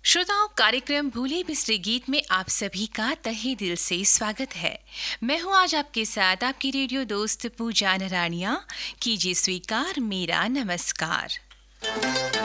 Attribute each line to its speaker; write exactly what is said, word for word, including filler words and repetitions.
Speaker 1: श्रोताओं, कार्यक्रम भूले बिसरे गीत में आप सभी का तहे दिल से स्वागत है। मैं हूं आज आपके साथ आपकी रेडियो दोस्त पूजा नरानिया। कीजिए स्वीकार मेरा नमस्कार।